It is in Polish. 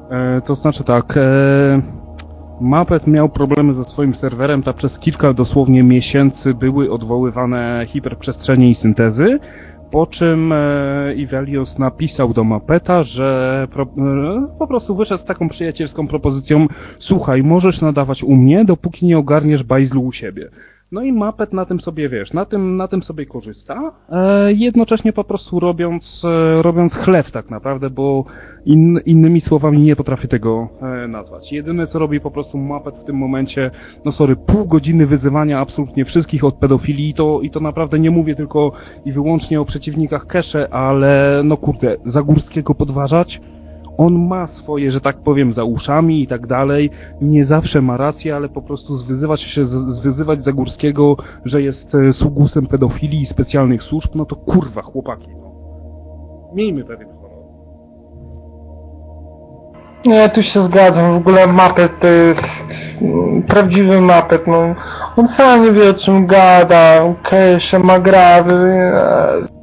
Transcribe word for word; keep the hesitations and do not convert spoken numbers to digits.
E, to znaczy tak, e, Muppet miał problemy ze swoim serwerem, tam przez kilka dosłownie miesięcy były odwoływane hiperprzestrzenie i syntezy, po czym e, Ivelios napisał do Muppeta, że pro, e, po prostu wyszedł z taką przyjacielską propozycją: słuchaj, możesz nadawać u mnie, dopóki nie ogarniesz bajzlu u siebie. No i Muppet na tym sobie, wiesz, na tym, na tym sobie korzysta, e, jednocześnie po prostu robiąc, e, robiąc chleb tak naprawdę, bo in, innymi słowami nie potrafię tego e, nazwać. Jedyne co robi po prostu Muppet w tym momencie, no sorry, pół godziny wyzywania absolutnie wszystkich od pedofilii, i to, i to naprawdę nie mówię tylko i wyłącznie o przeciwnikach Kesze, ale no kurde, Zagórskiego podważać? On ma swoje, że tak powiem, za uszami i tak dalej, nie zawsze ma rację, ale po prostu zwyzywać się, zwyzywać Zagórskiego, że jest sługusem pedofilii i specjalnych służb, no to kurwa, chłopaki, no. Miejmy pewien honor. Nie, tu się zgadzam, w ogóle Muppet to jest prawdziwy Muppet, no. On sam nie wie o czym gada, Kesha ma grawy,